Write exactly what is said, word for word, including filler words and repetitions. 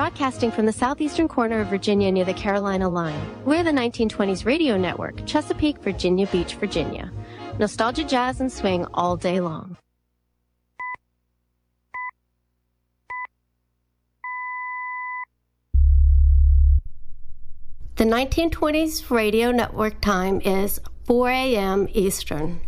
broadcasting from the southeastern corner of Virginia near the Carolina line. We're the nineteen twenties radio network, Chesapeake, Virginia Beach, Virginia. Nostalgia, jazz, and swing all day long. The nineteen twenties radio network time is four a m Eastern.